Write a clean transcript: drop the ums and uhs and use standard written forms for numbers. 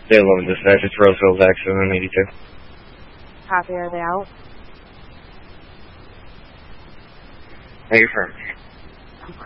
Day 11 dispatch, it's Roseville's accident on 82. Copy, are they out? Are you firm?